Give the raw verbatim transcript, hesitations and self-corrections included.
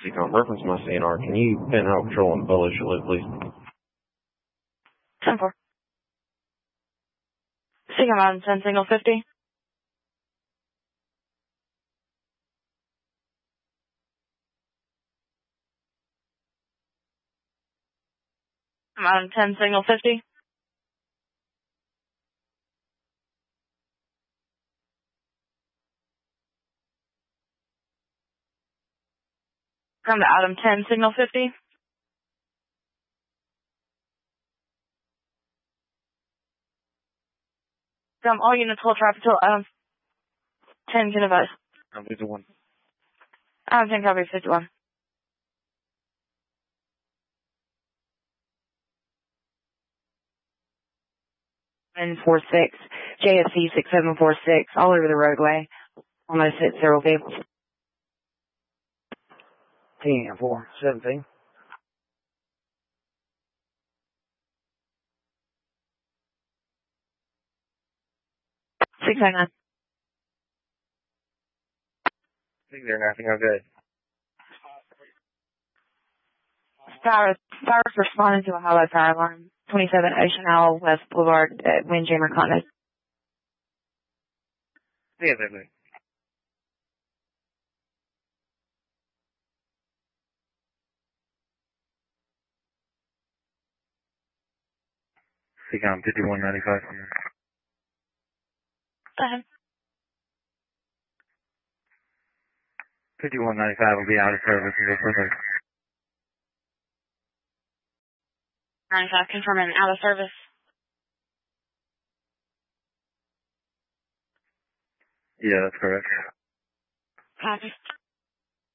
Seacom, reference my C N R. Can you pin out patrol and Bella Chalet, please? ten four. Seacom on ten signal fifty. I'm on ten signal fifty. Come to Adam ten signal fifty. Come all units hold traffic till Adam ten can advise. I'm fifty-one. Adam ten copy fifty-one. seven four six, J S C six seven four six, all over the roadway. Almost hit several vehicles. ten four seventeen. six nine nine. Six there, nothing, I'm good. Cyrus, Cyrus responded to a highway fire alarm. twenty-seven Ocean Owl West Boulevard at Windjammer Condo. Yeah, definitely. Seacom fifty-one ninety-five. Go ahead. fifty-one ninety-five will be out of service in just a minute. ninety-five confirming out of service. Yeah, that's correct. Copy.